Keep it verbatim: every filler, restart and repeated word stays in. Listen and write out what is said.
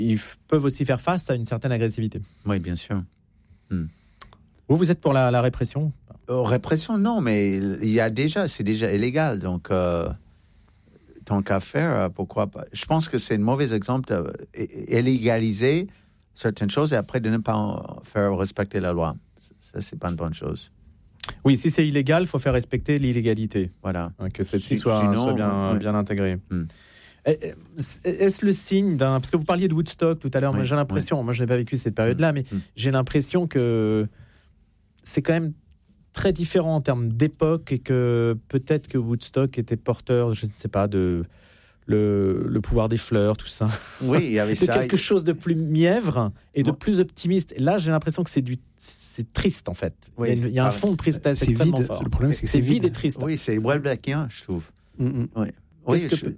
ils f- peuvent aussi faire face à une certaine agressivité. Oui, bien sûr. Hmm. Vous, vous êtes pour la, la répression ? Euh, répression, non, mais il y a déjà, c'est déjà illégal, donc euh, tant qu'à faire, pourquoi pas. Je pense que c'est un mauvais exemple d'illégaliser certaines choses et après de ne pas en faire respecter la loi. Ça, c'est pas une bonne chose. Oui, si c'est illégal, il faut faire respecter l'illégalité. Voilà. Hein, que celle-ci Si- soit, sinon, soit bien, ouais. bien intégrée. Hmm. Est-ce le signe d'un... Parce que vous parliez de Woodstock tout à l'heure, Oui, moi j'ai l'impression, oui. moi je n'ai pas vécu cette période-là, mais Mm. j'ai l'impression que c'est quand même très différent en termes d'époque et que peut-être que Woodstock était porteur, je ne sais pas, de le, le pouvoir des fleurs, tout ça. Oui, il y avait de ça. quelque chose de plus mièvre et de Bon. plus optimiste. Là, j'ai l'impression que c'est du... c'est triste en fait. Oui, il y a, une- il y a un pardon. fond de tristesse C'est extrêmement vide. fort. Le problème, c'est que C'est vide et triste. Oui, c'est Welbeckien, je trouve. Mm, mm. Oui. Oui, Qu'est-ce que je- peut-